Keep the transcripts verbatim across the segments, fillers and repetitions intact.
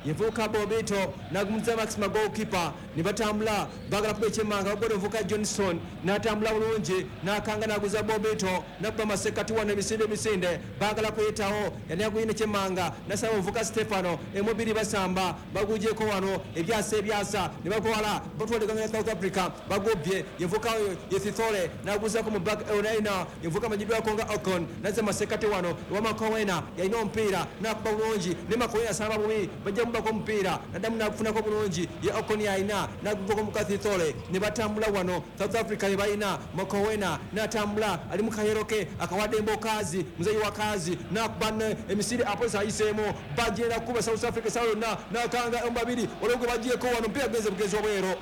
yevuka Bobito nagumza Maxima goalkeeper nibatambula bagala kubechemanga obodo vuka Johnson natambula bulungi nakanga naguza Bobito nabba masekati wane bisinde bisinde bagala kuyitaho yani aguyine chemanga nasaba vuka Stefano emobili basamba bagujeko wano ebyasa ebyasa nibakwala batwale kanga South Africa bagobye yevuka yethithole naguza ko mu back onaina yevuka majibu yakonga Ocon naze masekati wano wamakowena yaino mpira nakubba bulungi nemakowena samba bubi bajja mubako mpira nadamu nakufuna ko bulungi ye Ocon yaina naguvako mukathithole nibatambula wano South Africa yebaina makowena natambula ali mukayeroke akawade mbokazi muzayi wakazi nakubane emisiri apolisi ayisemo bajera kuba South Africa salona nakanga mbabiri oloko bajiye ko wano mpira geze bugezo bwero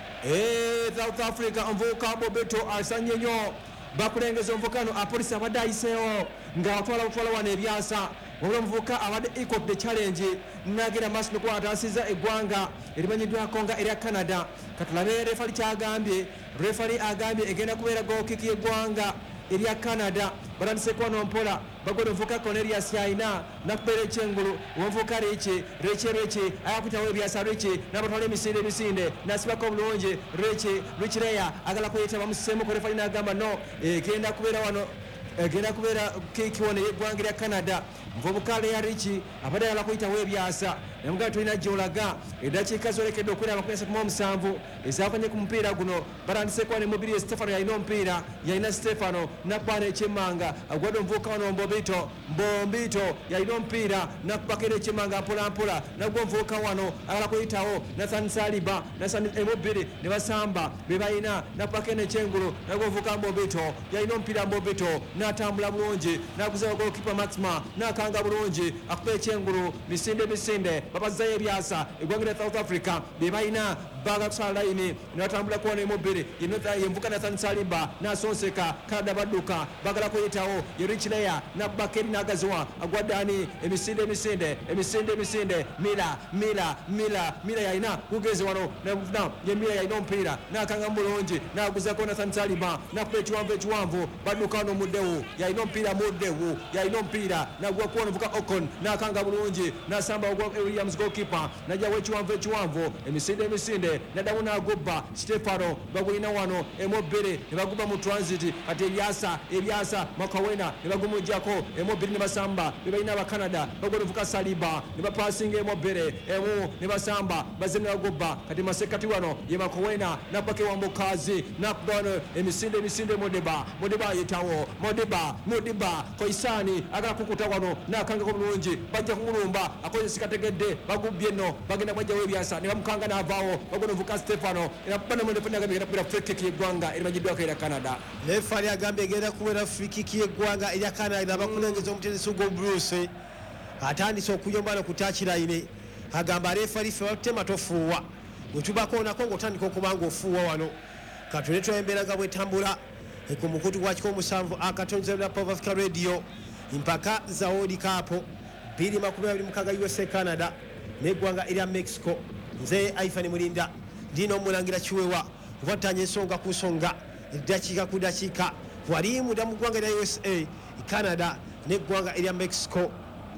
eh South Africa mvuka Bobito asanyenyo bakulengeza mvukano apolisi abadayisewo nga watwala utwala wane ebyasa wabula mvuka abade equal the challenge nagira masino kwa atasiza egwanga erimanyidwa konga eri Canada katulabe refali kyagambye refali agambye egenda kubera go kick egwanga eri Canada barandise kwa nompola bagodo mvuka Cornelius yaina nakubere chengulu wamvuka reche reche reche ayakuta we byasa reche nabatwale misinde misinde nasiba ko bulonje reche richireya agala kuyita bamusemo ko refali nagamba no egenda kubera wano egenda kubera kiki wone yegwangira Canada mvobukale ya richi abada ala kuyita we byasa namuga tulina jolaga edakika zolekedde okwera abakwesa ku musanvu ezafanye ku mpira guno barandise kwa ne mobili Stefano yaino mpira yaina Stefano nakwane chemanga agwado mvuka wano Bobito Bombito yaino mpira nakubakere chemanga mpola mpola nagwo mvuka wano ala kuyitawo Nathan Saliba Nathan emobili ne basamba bebaina nakubakene chengulu nagwo mvuka Bobito yaino mpira Bobito natambula bulungi nakuza goalkeeper Maxima nakanga bulungi akupe chengulu misinde misinde babazaye ebyasa egwangira South Africa bebaina baga kusala ine natambula kuona emobili inota yemvuka Nathan Saliba nasonseka kada baduka bagala kuyitawo yerichileya nabakeri nagazwa agwadani emisinde emisinde emisinde emisinde mila mila mila mila yaina kugeze wano na yemila yaino mpira nakanga mulungi naguza ko Nathan Saliba nakupe chiwamve chiwamvu baduka no mudewu yaino mpira mudewu yaino mpira nagwa kuona vuka Ocon nakanga bulungi nasamba ogwa Williams goalkeeper najja wechiwamvu chiwamvu emisinde emisinde nadawuna agubba Stefano bagulina wano emobili nebaguba mu transit ati ebyasa ebyasa makawena nebagumujjako emobili ne basamba bebalina aba Canada baguluvuka Saliba ne bapasinga emobili emu ne basamba bazemera agubba kati masekati wano ye makawena napake wambukazi nakubano emisinde emisinde modeba modeba yetawo modeba modeba koisani agala kukuta wano nakanga ko bulungi bajja kumulumba akoze sikategedde bagubye no bagenda bajja webyasa ne bamukanga navawo bagonovuka Stefano era bana mwende fanya gambye kubira free kick yegwanga eri majidwa ka Canada refari agambye genda kubera free kick yegwanga eri Canada bakulengeza omutendesi go Bruce atandise okuyombana kutachira ine agamba refari fe watema tofuwa utubako na kongo tandika okubanga ofuwa wano katuleto embera gabwe tambula ekumukutu gwachiko musanvu akatonzera Power Africa Radio impaka za World Cup bili makumi abiri mukaga U S A Canada negwanga eri Mexico nze Aifani Mulinda dino mulangira chiwewa watanye songa kusonga dakika ku dakika wali mudamu gwanga ya U S A Canada negwanga eri Mexico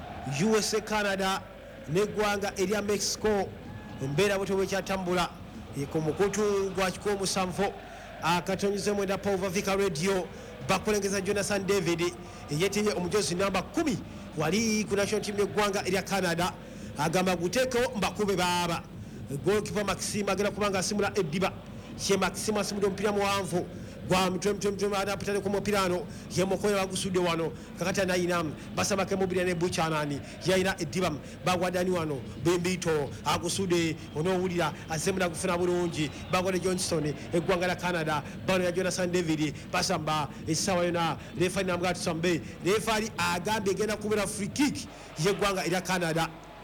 U S A Canada negwanga eri Mexico mbera boto bwekyatambula ekumukutu gwachiko musanvu akatonyize mwenda Power Africa Radio bakulengeza Jonathan David yetinye omujozi namba kumi wali ku national team egwanga eri Canada agamba guteko mbakube baba goalkeeper Maxima agenda kubanga asimula Ediba che Maxima asimude mpira muwanvu gwa mtwe mtwe mtwe adaptane ku mupirano ye mokoyo bagusude wano kakata na inam basaba ke mobile ne buchanani yaina Ediba bagwadani wano Bembito agusude ono wulira asemula kufuna bulungi bagode Johnson egwanga la Canada bano ya Jonathan David basamba esawa yona refa na mgatu sambe refa agambe genda kubera free kick yegwanga ila Canada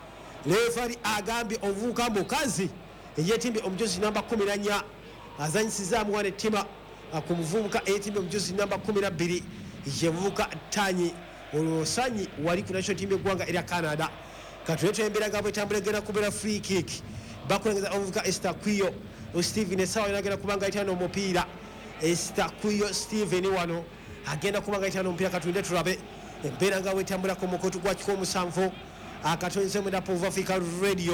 refari agambi ovuka mukazi yetimbe omujozi namba kumi na nnya azanyisiza mwane tima akumvuka yetimbe omujozi namba kumi na bbiri yevuka tanyi olosanyi wali ku national team egwanga eri Canada katuleto embera gabwe tambule gena kubera free kick bakulengeza ovuka Esther Kuyo o Steven Esawa yagenda kubanga itano omupira Esther Kuyo Steven wano agenda kubanga itano omupira katulinde tulabe embera gabwe tambula ku mukotu gwa kikomu sanvu akatonze mwenda Power Africa Radio